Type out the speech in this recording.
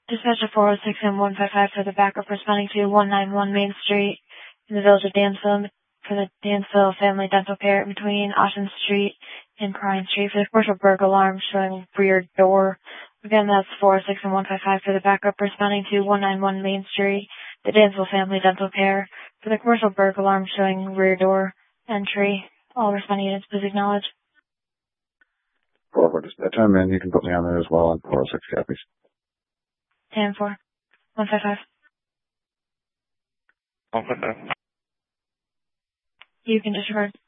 Dispatcher 406 and 155 for the backup responding to 191 Main Street in the village of Dansville for the Dansville Family Dental Care between Ocean Street and Crine Street for the commercial burglar alarm showing rear door. Again, that's 406 and 155 for the backup responding to 191 Main Street, the Dansville Family Dental Care for the commercial burglar alarm showing rear door entry. All responding units, please acknowledge. 4 dispatch, I'm in. You can put me on there as well on 406 copies. 10-4. 155. 155. You can disregard.